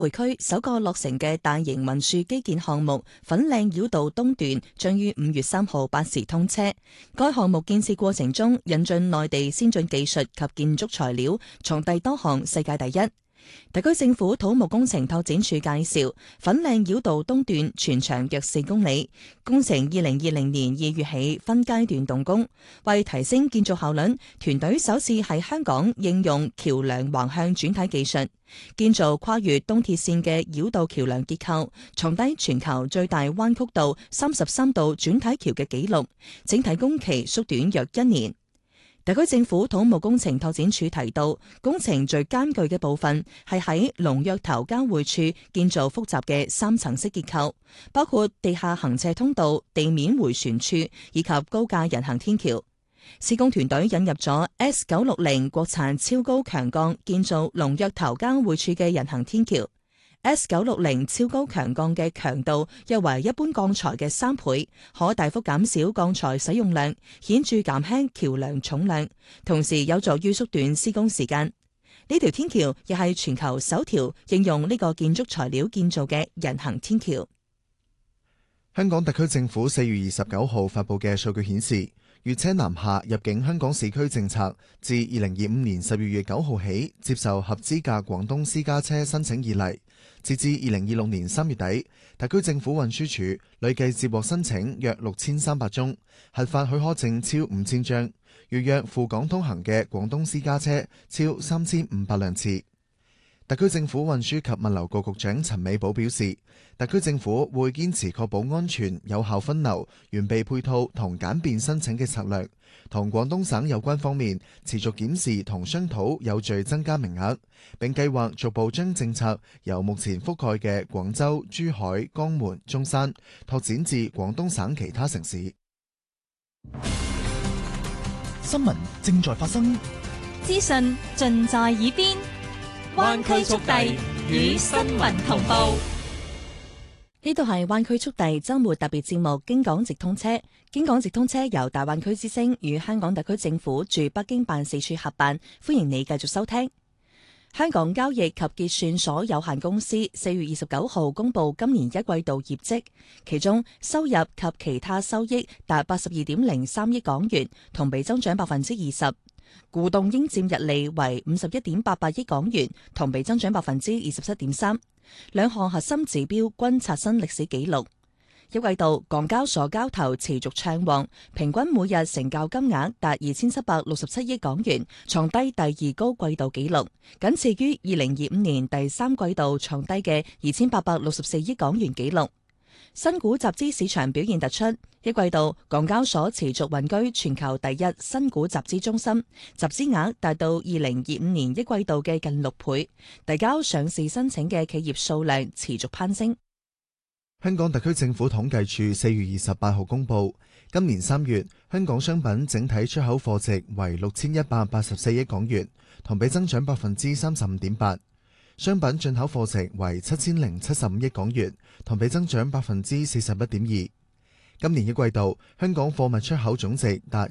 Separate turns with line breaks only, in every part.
會區首個落成嘅大型運輸基建項目粉嶺繞道東段將於5月3號8時通車。該項目建設過程中引進內地先進技術及建築材料，創第多項世界第一。特區政府土木工程拓展署介紹，粉嶺繞道東段全長約4公里，工程2020年2月起分階段動工。為提升建造效率，團隊首次喺香港應用橋梁橫向轉體技術，建造跨越東鐵線嘅繞道橋梁結構，創低全球最大彎曲度33度轉體橋嘅紀錄，整體工期縮短約1年。特區政府土木工程拓展署提到，工程最艱巨嘅部分係喺龍躍頭交匯處建造複雜嘅3層式結構，包括地下行車通道、地面迴旋處以及高架人行天橋。施工團隊引入咗 S960 國產超高強鋼，建造龍躍頭交匯處嘅人行天橋。S960 超高強鋼嘅強度約為一般鋼材嘅3倍，可大幅減少鋼材使用量，顯著減輕橋梁重量，同時有助於縮短施工時間。呢條天橋亦係全球首條應用呢個建築材料建造嘅人行天橋。
香港特區政府4月29號發布嘅數據顯示，粵車南下入境香港市區政策自2025年12月9號起接受合資格廣東私家車申請以嚟，截至2026年3月底，特區政府運輸署累計接獲申請約6300宗，核發許可證超5000張，預約赴港通行嘅廣東私家車超3500輛次。特區政府運輸及物流局局長陳美寶表示，特區政府會堅持確保安全、有效分流、完備配套同簡便申請嘅策略，同廣東省有關方面持續檢視同商討有序增加名額，並計劃逐步將政策由目前覆蓋嘅廣州、珠海、江門、中山拓展至廣東省其他城市。
新聞正在發生，
資訊盡在耳邊。灣區速遞與新聞同步。
呢度係灣區速遞周末特別節目，京港直通車。京港直通車由大灣區之聲與香港特區政府駐北京辦事處合辦，歡迎你繼續收聽。香港交易及結算所有限公司4月29號公布今年一季度業績，其中收入及其他收益達82.03億港元，同比增長20%。股東應佔溢利為51.88億港元，同比增長27.3%。兩項核心指標均刷新歷史紀錄。一季度港交所交投持續暢旺，平均每日成交金額達2767億港元，創低第二高季度紀錄，僅次於2025年第三季度創低嘅2864億港元紀錄。新股集資市場表現突出，一季度港交所持續穩居全球第一新股集資中心，集資額達到2025年一季度嘅近6倍，遞交上市申請嘅企業數量持續攀升。
香港特區政府統計處4月28號公布，今年3月香港商品整體出口貨值為6184億港元，同比增長35.8%。商品進口貨值為7075億港元，同比增長41.2%。今年一季度，香港貨物出口總值達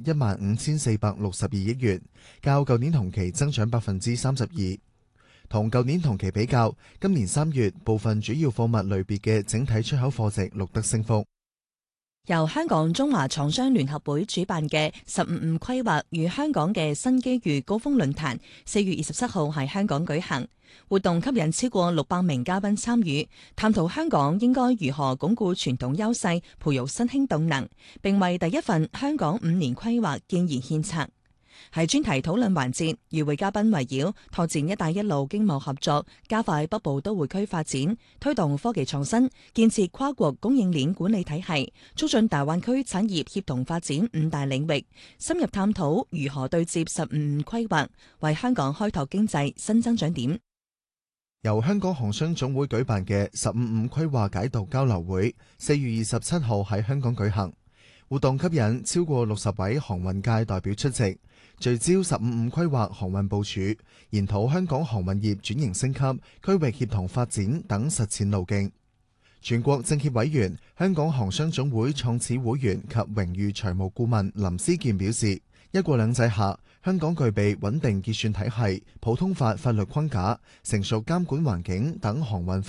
15462億元，較舊年同期增長32%。同舊年同期比較，今年3月部分主要貨物類別嘅整體出口貨值錄得升幅。
由香港中華廠商聯合會主辦嘅15規劃與香港嘅新機遇高峰論壇4月27號喺香港舉行，活動吸引超過600名嘉賓參與，探討香港應該如何鞏固傳統優勢，培育新興動能，並為第一份香港5年規劃建言獻策。喺專題討論環節，與會嘉賓圍繞拓展一帶一路經貿合作，加快北部都會區發展，推動科技創新，建設跨國供應鏈管理體系，促進大灣區產業協同發展5大領域，深入探討如何對接15規劃，為香港開拓經濟新增長點。
由香港航商總會舉辦嘅15規劃解讀交流會4月27號喺香港舉行，活動吸引超過60位航運界代表出席，聚焦15規劃航運部署，研討香港航運業轉型升級、區域協同發展等實踐路徑。全國政協委員、香港航商總會創始會員及榮譽財務顧問林思健表示， 一國兩制下，香港具備穩定結算體系、普通法法律框架、成熟監管環境等航運